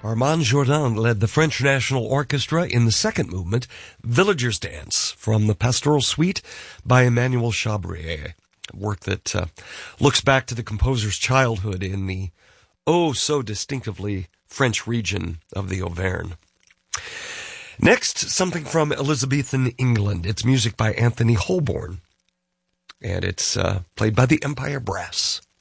Armand Jourdan led the French National Orchestra in the second movement, Villager's Dance, from the Pastoral Suite by Emmanuel Chabrier, a work that looks back to the composer's childhood in the so distinctively French region of the Auvergne. Next, something from Elizabethan England. It's music by Anthony Holborn, and it's played by the Empire Brass.